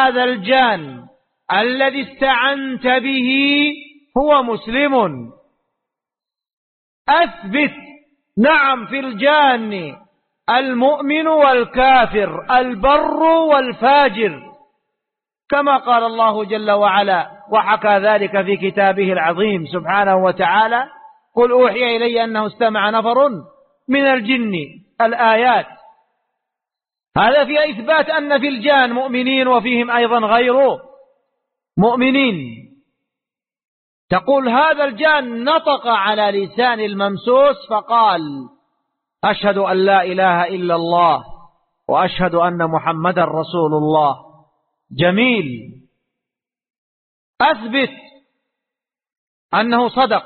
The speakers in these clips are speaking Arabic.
هذا الجان الذي استعنت به هو مسلم. أثبت نعم في الجان المؤمن والكافر، البر والفاجر، كما قال الله جل وعلا وحكى ذلك في كتابه العظيم سبحانه وتعالى: قل أوحي إلي أنه استمع نفر من الجن، الآيات. هذا في إثبات أن في الجان مؤمنين وفيهم أيضا غير مؤمنين. تقول هذا الجان نطق على لسان الممسوس فقال: أشهد أن لا إله إلا الله وأشهد أن محمدا رسول الله. جميل. أثبت أنه صدق.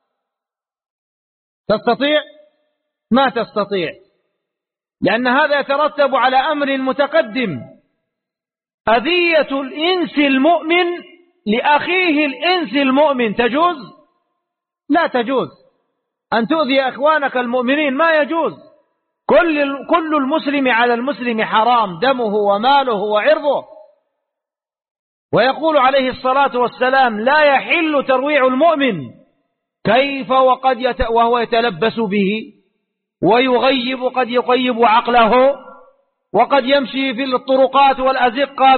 تستطيع؟ ما تستطيع، لأن هذا يترتب على أمر متقدم: أذية الإنس المؤمن لأخيه الإنس المؤمن تجوز؟ لا تجوز. أن تؤذي أخوانك المؤمنين ما يجوز. كل المسلم على المسلم حرام، دمه وماله وعرضه. ويقول عليه الصلاة والسلام: لا يحل ترويع المؤمن. كيف وهو يتلبس به ويغيب، قد يغيب عقله، وقد يمشي في الطرقات والأزقة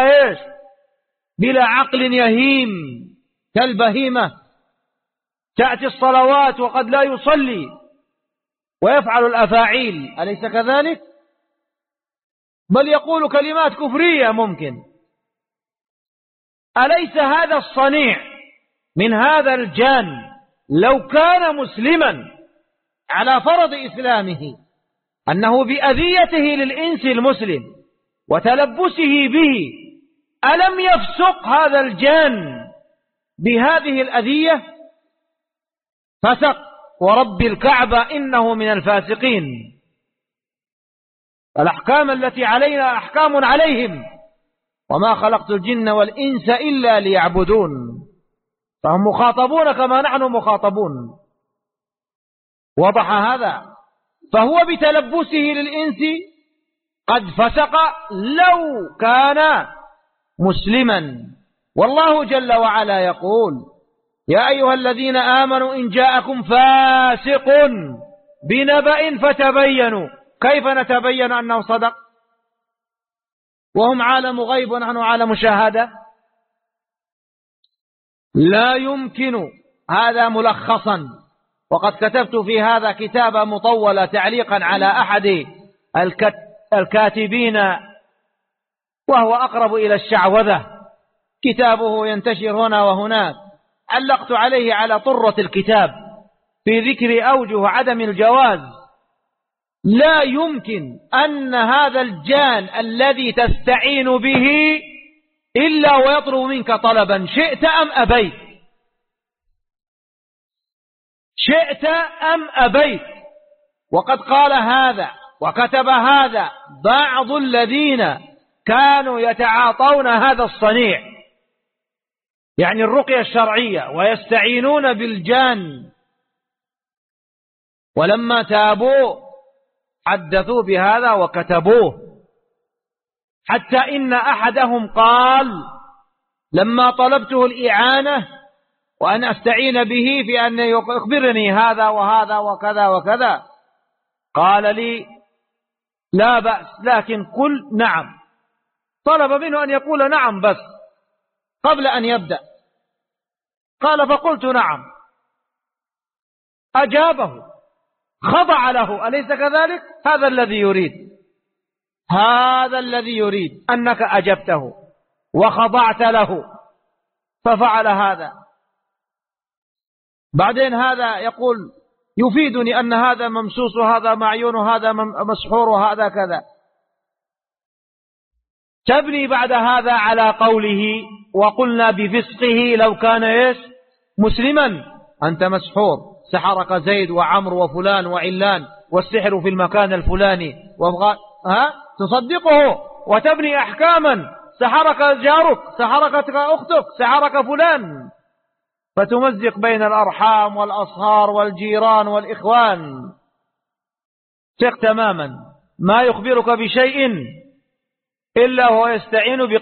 بلا عقل يهيم كالبهيمة. تأتي الصلوات وقد لا يصلي ويفعل الأفاعيل، أليس كذلك؟ بل يقول كلمات كفرية ممكن. أليس هذا الصنيع من هذا الجان لو كان مسلما على فرض إسلامه أنه بأذيته للإنس المسلم وتلبسه به، ألم يفسق هذا الجان بهذه الأذية؟ فسق ورب الكعبة إنه من الفاسقين. الأحكام التي علينا أحكام عليهم، وما خلقت الجن والإنس إلا ليعبدون. فهم مخاطبون كما نحن مخاطبون. وضح هذا؟ فهو بتلبسه للإنس قد فسق لو كان مسلما. والله جل وعلا يقول: يا أيها الذين آمنوا إن جاءكم فاسق بنبأ فتبينوا. كيف نتبين أنه صدق وهم عالم غيب ونحن عالم شهادة؟ لا يمكن. هذا ملخصا، وقد كتبت في هذا كتابا مطولة تعليقا على أحد الكاتبين وهو أقرب إلى الشعوذة، كتابه ينتشر هنا وهناك. علقت عليه على طرة الكتاب في ذكر أوجه عدم الجواز. لا يمكن أن هذا الجان الذي تستعين به إلا ويطلب منك طلبا شئت أم أبيت، شئت أم أبيت. وقد قال هذا وكتب هذا بعض الذين كانوا يتعاطون هذا الصنيع، يعني الرقية الشرعية، ويستعينون بالجان. ولما تابوا حدثوا بهذا وكتبوه، حتى إن أحدهم قال: لما طلبته الإعانة وأن أستعين به في أن يخبرني هذا وهذا وكذا وكذا، قال لي: لا بأس، لكن قل نعم. طلب منه أن يقول نعم بس قبل أن يبدأ. قال: فقلت نعم. أجابه، خضع له، أليس كذلك؟ هذا الذي يريد، هذا الذي يريد أنك أجبته وخضعت له ففعل هذا. بعدين هذا يقول: يفيدني أن هذا ممسوس وهذا معيون وهذا مسحور وهذا كذا. تبني بعد هذا على قوله: وقلنا بفسقه لو كان مسلما. أنت مسحور، سحرك زيد وعمر وفلان وعلان، والسحر في المكان الفلاني، تصدقه وتبني أحكاما: سحرك جارك، سحرك أختك، سحرك فلان، فتمزق بين الأرحام والأصهار والجيران والإخوان. ثق تماما ما يخبرك بشيء إلا هو يستعين